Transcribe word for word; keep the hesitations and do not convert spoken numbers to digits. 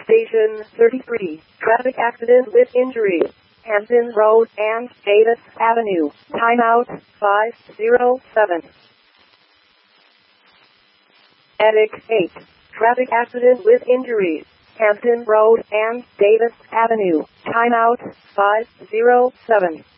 Station thirty-three, traffic accident with injuries. Hampton Road and Davis Avenue. Timeout five zero seven. Attic eight, traffic accident with injuries. Hampton Road and Davis Avenue. Timeout five zero seven.